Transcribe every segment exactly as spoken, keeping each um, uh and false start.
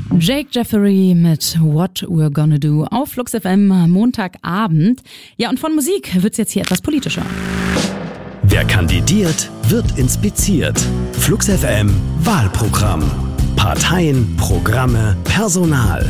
Jake Jeffery mit What We're Gonna Do auf Flux F M Montagabend. Ja, und von Musik wird's jetzt hier etwas politischer. Wer kandidiert, wird inspiziert. Flux F M Wahlprogramm. Parteien, Programme, Personal.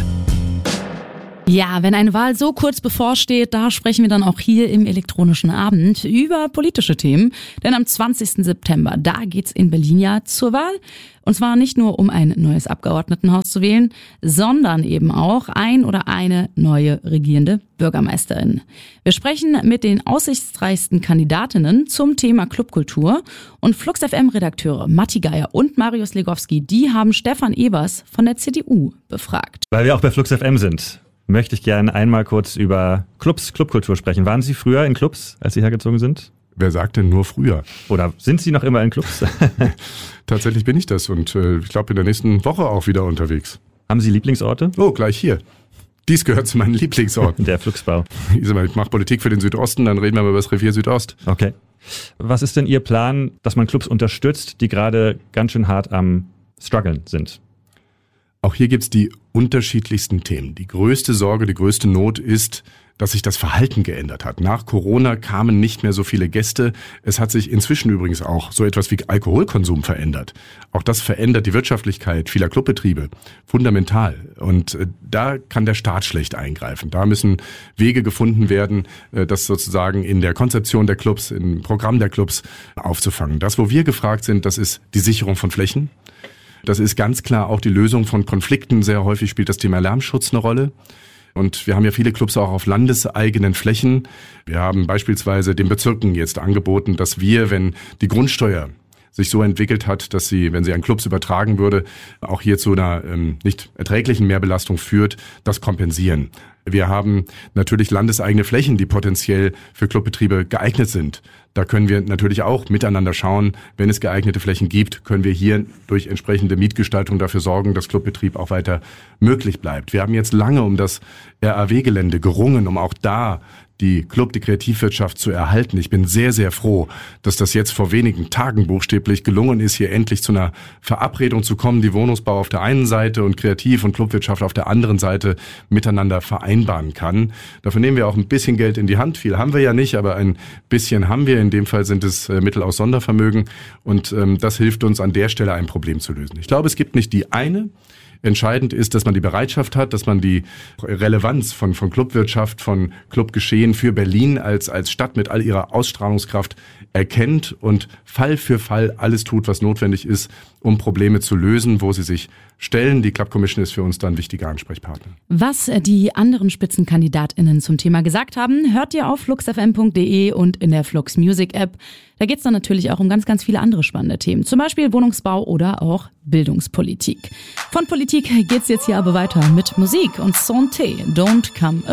Ja, wenn eine Wahl so kurz bevorsteht, da sprechen wir dann auch hier im elektronischen Abend über politische Themen. Denn am zwanzigsten September, da geht's in Berlin ja zur Wahl. Und zwar nicht nur, um ein neues Abgeordnetenhaus zu wählen, sondern eben auch ein oder eine neue regierende Bürgermeisterin. Wir sprechen mit den aussichtsreichsten Kandidatinnen zum Thema Clubkultur. Und Flux F M-Redakteure Matti Geier und Marius Legowski, die haben Stefan Ebers von der C D U befragt. Weil wir auch bei Flux F M sind, möchte ich gerne einmal kurz über Clubs, Clubkultur sprechen. Waren Sie früher in Clubs, als Sie hergezogen sind? Wer sagt denn nur früher? Oder sind Sie noch immer in Clubs? Tatsächlich bin ich das und äh, ich glaube in der nächsten Woche auch wieder unterwegs. Haben Sie Lieblingsorte? Oh, gleich hier. Dies gehört zu meinen Lieblingsorten. Der Fluxbau. Ich sag mal, ich mache Politik für den Südosten, dann reden wir mal über das Revier Südost. Okay. Was ist denn Ihr Plan, dass man Clubs unterstützt, die gerade ganz schön hart am Struggeln sind? Auch hier gibt's die unterschiedlichsten Themen. Die größte Sorge, die größte Not ist, dass sich das Verhalten geändert hat. Nach Corona kamen nicht mehr so viele Gäste. Es hat sich inzwischen übrigens auch so etwas wie Alkoholkonsum verändert. Auch das verändert die Wirtschaftlichkeit vieler Clubbetriebe fundamental. Und äh, da kann der Staat schlecht eingreifen. Da müssen Wege gefunden werden, äh, das sozusagen in der Konzeption der Clubs, im Programm der Clubs aufzufangen. Das, wo wir gefragt sind, das ist die Sicherung von Flächen. Das ist ganz klar auch die Lösung von Konflikten. Sehr häufig spielt das Thema Lärmschutz eine Rolle. Und wir haben ja viele Clubs auch auf landeseigenen Flächen. Wir haben beispielsweise den Bezirken jetzt angeboten, dass wir, wenn die Grundsteuer sich so entwickelt hat, dass sie, wenn sie an Clubs übertragen würde, auch hier zu einer ähm, nicht erträglichen Mehrbelastung führt, das kompensieren. Wir haben natürlich landeseigene Flächen, die potenziell für Clubbetriebe geeignet sind. Da können wir natürlich auch miteinander schauen, wenn es geeignete Flächen gibt, können wir hier durch entsprechende Mietgestaltung dafür sorgen, dass Clubbetrieb auch weiter möglich bleibt. Wir haben jetzt lange um das R A W-Gelände gerungen, um auch da die Club, die Kreativwirtschaft zu erhalten. Ich bin sehr, sehr froh, dass das jetzt vor wenigen Tagen buchstäblich gelungen ist, hier endlich zu einer Verabredung zu kommen, die Wohnungsbau auf der einen Seite und Kreativ- und Clubwirtschaft auf der anderen Seite miteinander vereinbaren kann. Dafür nehmen wir auch ein bisschen Geld in die Hand. Viel haben wir ja nicht, aber ein bisschen haben wir. In dem Fall sind es äh, Mittel aus Sondervermögen und ähm, das hilft uns an der Stelle ein Problem zu lösen. Ich glaube, es gibt nicht die eine. Entscheidend ist, dass man die Bereitschaft hat, dass man die Relevanz von, von Clubwirtschaft, von Clubgeschehen für Berlin als, als Stadt mit all ihrer Ausstrahlungskraft erkennt und Fall für Fall alles tut, was notwendig ist, um Probleme zu lösen, wo sie sich stellen. Die Club Commission ist für uns dann ein wichtiger Ansprechpartner. Was die anderen SpitzenkandidatInnen zum Thema gesagt haben, hört ihr auf flux f m punkt d e und in der Flux Music App. Da geht's dann natürlich auch um ganz, ganz viele andere spannende Themen. Zum Beispiel Wohnungsbau oder auch Bildungspolitik. Von Politik geht's jetzt hier aber weiter mit Musik und Santé, Don't Come